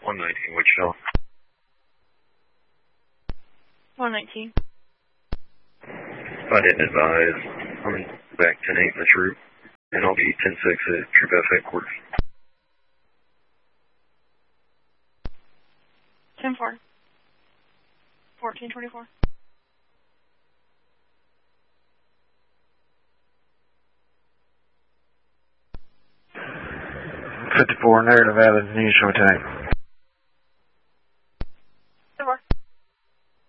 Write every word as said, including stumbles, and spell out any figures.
one nineteen, Wichita. one nineteen. I didn't advise. I'm back ten eight in the troop, and I'll be ten six at Troop F headquarters. ten four. fourteen twenty-four. fifty-four, narrative added, news show tonight.